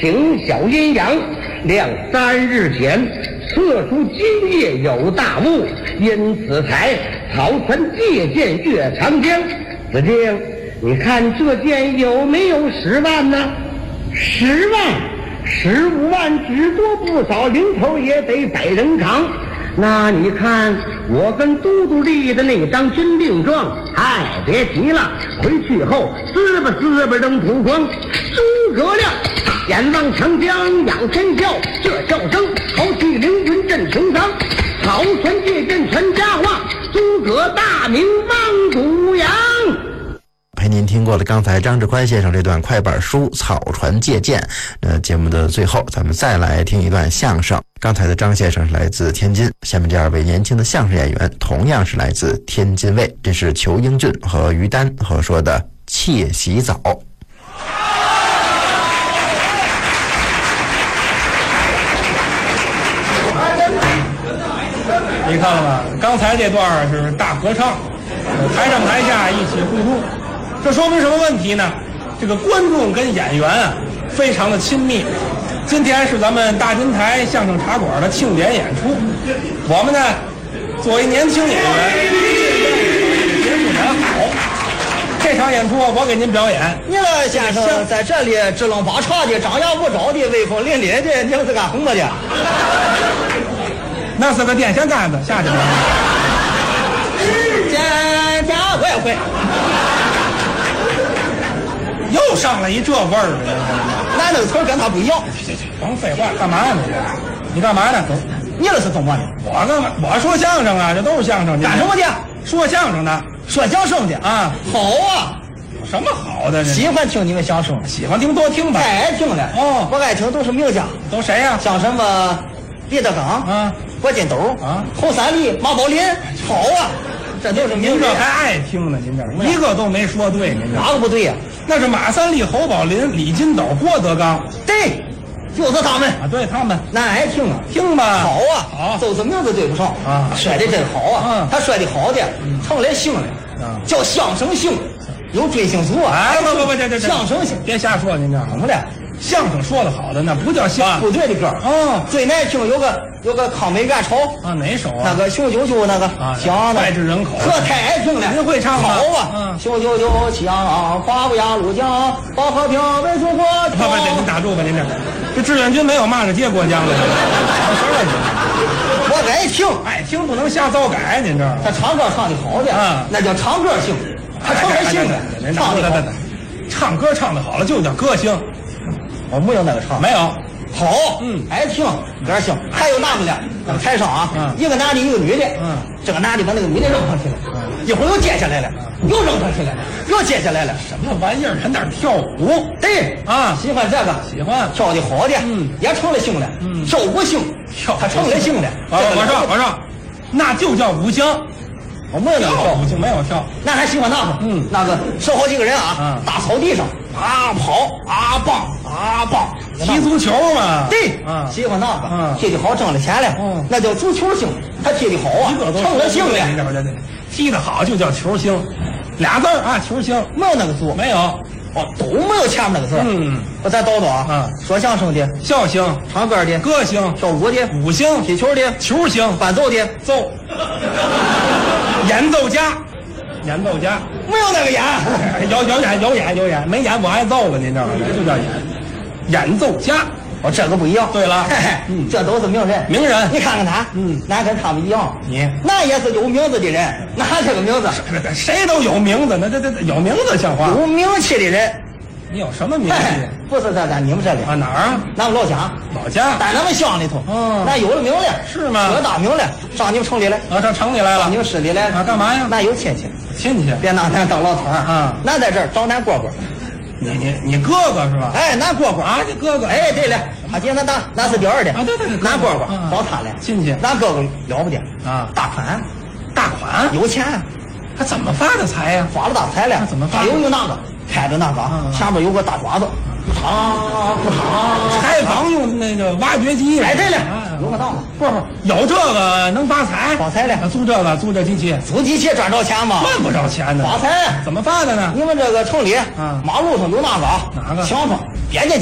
请小阴阳，量3日前，测出今夜有大雾，因此才草船借箭越长江。子敬，你看这箭有没有10万呢？10万，15万只多不少，零头也得100人扛。那你看我跟都督立的那张军令状，别提了，回去后滋吧扔土光。诸葛亮眼望长江仰天笑，这笑声豪气凌云震穹苍。草船借箭传佳话，诸葛大名望古扬。 陪您听过了刚才张志宽先生这段快板书《草船借箭》。节目的最后，咱们再来听一段相声。刚才的张先生是来自天津，下面这2位年轻的相声演员同样是来自天津卫，这是裘英俊和于丹合说的《窃洗澡》。 你看了吗？刚才这段是大合唱，台上台下一起互动，这说明什么问题呢？这个观众跟演员啊非常的亲密。今天是咱们大金台相声茶馆的庆典演出，我们呢作为年轻演员，节目演好。这场演出我给您表演。 你了先生在这里支棱八叉的，张牙舞爪的，威风凛凛的，你是干什么的？ 那是个电线杆子，下去吧。 天我也会。 又上来一这味儿了， 那个词跟他不一样。 甭废话，干嘛呢？你干嘛呢？ 你那是怎么的？ 我干嘛？我说相声啊，这都是相声。 干什么的？ 说相声的。 说相声的啊， 好啊。 有什么好的？ 喜欢听你们相声， 喜欢听多听吧。 太爱听了。 哦， 我爱听都是名家。 都谁呀？ 像什么李德刚啊、 郭金斗啊、 侯三立、马宝林，好啊。这都是名这还爱听呢，您这一个都没说对，您这哪个不对呀？ 那是马三立、侯宝林、李金斗、郭德纲， 对，就是他们啊，对他们， 那爱听啊， 听吧， 好啊， 好， 就是名字对不上啊， 摔的真好啊，他摔的好的，成了姓了，叫相声姓，有追星族啊， 不，这相声姓， 别瞎说，您这怎么的？ 相声说的好的那不叫相， 部队的歌哦， 最难听有个抗美援朝啊，哪首啊？ 那个雄赳赳那个响脍炙人口， 可太爱听了。 您会唱吗？ 好啊，雄赳赳响，华不压鲁江，保和平为祖国。 不，您打住吧，您这志愿军没有骂着接过江的， 我爱听， 爱听不能瞎糟改，您这他唱歌唱的好的，那叫唱歌星，他成了星了，唱的好， 唱歌唱的好了就叫歌星。 我没有那个唱， 没有， 好，爱听歌星。还有那个呢，那个台上啊，一个男的，一个女的，这个男的把那个女的扔上去了，一会儿又接下来了，又扔上去了，又接下来了， 什么玩意儿？还那儿跳舞？ 对啊，喜欢这个， 喜欢跳的好的，也成了星了，跳舞星，他成了星了。 我说，那就叫武星。 我没有那个跳舞星，没有跳， 那还喜欢那个，那个十好几个人啊，大草地上跑棒， 踢足球嘛。 对，喜欢那个，踢得好挣了钱了，那叫足球星，他踢得好啊，成了星了。 踢得好就叫球星，2字啊，球星没有那个字， 没有， 都没有前面那个字。我再叨叨啊，说相声的笑星， 唱歌的歌星， 跳舞的舞星， 踢球的球星， 伴奏的奏，演奏家没有那个演， 有演，没演我挨揍了，您知道吗？就叫演奏家。 这个不一样。 对了， 这都是名人。你看看他，哪跟他们一样？那也是有名字的人，哪这个名字？ 谁都有名字，那这有名字像话。 有名气的人， 你有什么名气？ 不是在你们这里啊？哪儿啊？ 咱们老家，在咱们乡里头，那有了名了， 是吗？ 有大名了，上你们城里来啊？上城里来了？ 上你们市里来啊？干嘛呀？ 那有亲戚，别拿咱当老头啊！咱在这儿找咱蝈蝈。 你哥哥是吧？ 哎，咱蝈蝈啊，你哥哥。 哎，对了，他今天那是第二的啊，对， 咱蝈蝈找他来， 亲戚。 咱哥哥了不得啊， 大款，有钱， 他怎么发的财呀？ 发了大财了， 他怎么发？ 他有那个开着那个，前面有个大爪子， 采访用那个挖掘机。 哎，对了，有个道不，有这个能发财，租这机器， 租机器赚着钱吗？ 赚不着钱呢。 发财怎么发的呢？ 你们这个城里，马路上有那个， 哪个？ 墙上别进